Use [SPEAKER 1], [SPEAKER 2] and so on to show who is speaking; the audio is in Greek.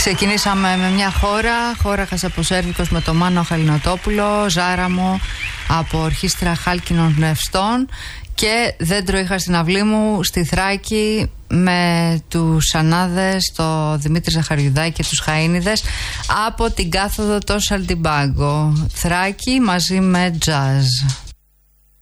[SPEAKER 1] Ξεκινήσαμε με μια χώρα Χασαποσέρβικος με το Μάνο Χαλινοτόπουλο, Ζάραμο από ορχήστρα Χάλκινων Πνευστών και Δέντρο είχα στην αυλή μου στη Θράκη με τους Ανάδες, το Δημήτρη Ζαχαριουδάκη και τους Χαΐνιδες από την κάθοδο το Σαλτιμπάγκο. Θράκη μαζί με τζαζ.